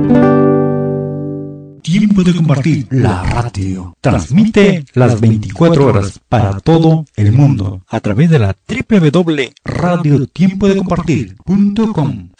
Tiempo de compartir. La radio transmite las 24 horas para todo el mundo a través de la www.radiotiempodecompartir.com.